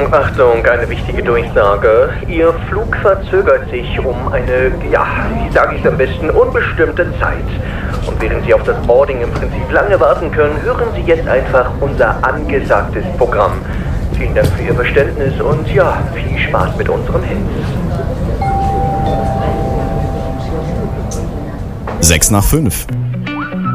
Achtung, eine wichtige Durchsage. Ihr Flug verzögert sich um eine, wie sage ich es am besten, unbestimmte Zeit. Und während Sie auf das Boarding im Prinzip lange warten können, hören Sie jetzt einfach unser angesagtes Programm. Vielen Dank für Ihr Verständnis und viel Spaß mit unserem Hit. 6 nach 5.